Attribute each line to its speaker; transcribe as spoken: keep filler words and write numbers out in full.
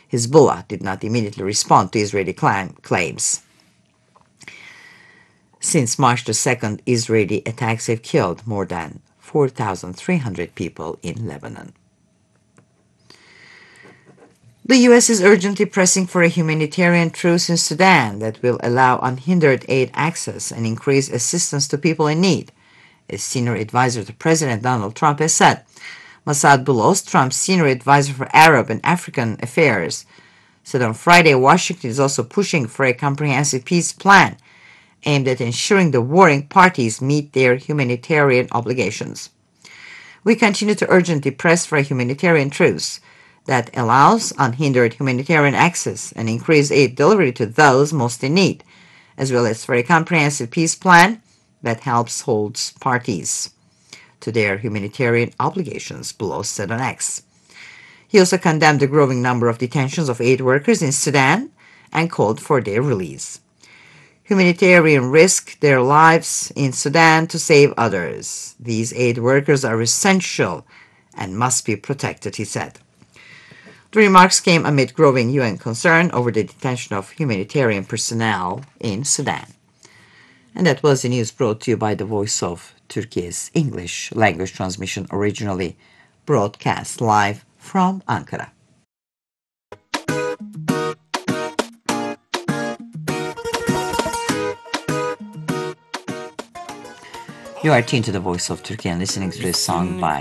Speaker 1: Hezbollah did not immediately respond to Israeli claims. Since March the second, Israeli attacks have killed more than four thousand three hundred people in Lebanon. The U S is urgently pressing for a humanitarian truce in Sudan that will allow unhindered aid access and increase assistance to people in need, a senior advisor to President Donald Trump has said. Massad Boulos, Trump's senior advisor for Arab and African affairs, said on Friday Washington is also pushing for a comprehensive peace plan aimed at ensuring the warring parties meet their humanitarian obligations. We continue to urgently press for a humanitarian truce that allows unhindered humanitarian access and increased aid delivery to those most in need, as well as for a comprehensive peace plan that helps hold parties to their humanitarian obligations, Boulos said on X. He also condemned the growing number of detentions of aid workers in Sudan and called for their release. Humanitarian risk their lives in Sudan to save others. These aid workers are essential and must be protected, he said. The remarks came amid growing U N concern over the detention of humanitarian personnel in Sudan. And that was the news brought to you by the Voice of Turkey's English language transmission, originally broadcast live from Ankara. You are tuned to the Voice of Turkey and listening to this song by